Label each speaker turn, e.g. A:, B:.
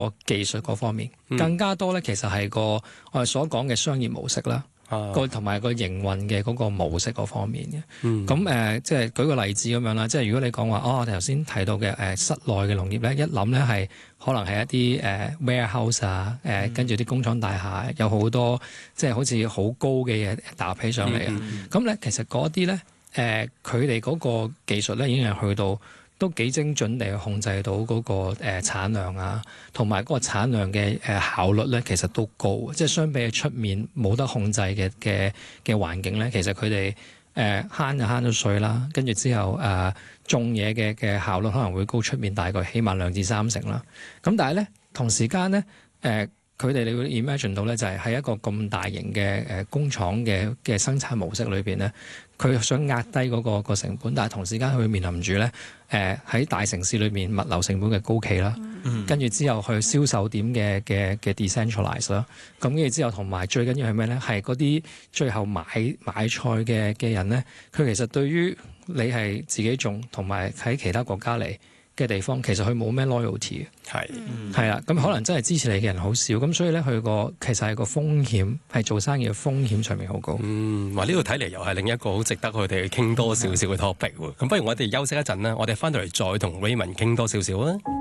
A: 個技術嗰方面，更加多咧其實係個我哋所講嘅商業模式啦。同埋個營運嘅嗰個模式嗰方面嘅，咁即係舉個例子咁樣啦，即係如果你講話我哋頭先提到嘅室內嘅農業咧，一諗咧係可能係一啲warehouse 啊，跟住啲工廠大廈有好多即係好似好高嘅嘢搭起上嚟啊，咁咧其實嗰啲咧佢哋嗰個技術咧已經係去到都幾精準地去控制到嗰個產量啊，同埋嗰個產量嘅效率咧，其實都高。即係相比起出面冇得控制嘅環境咧，其實佢哋慳就慳咗稅啦，跟住之後種嘢嘅效率可能會高出面大概起碼2至3成啦。咁但係咧同時間咧佢哋你會 imagine 到咧，就係喺一個咁大型嘅工廠嘅生產模式裏邊咧，佢想壓低嗰個成本，但係同時間佢會面臨住咧喺大城市裏面物流成本嘅高企啦，跟住之後去銷售點嘅 decentralize 啦，咁跟住之後同埋最緊要係咩咧？係嗰啲最後買菜嘅人咧，佢其實對於你係自己種同埋喺其他國家嚟嘅地方，其實佢冇咩 loyalty 嘅，係啦，咁可能真係支持你嘅人好少，咁所以咧佢其實係個風險係做生意嘅風險上面好高。
B: 話呢度睇嚟又係另一個好值得佢哋傾多少少嘅 topic 喎。咁不如我哋休息一陣啦，我哋翻到嚟再同 Raymond 傾多少少啊。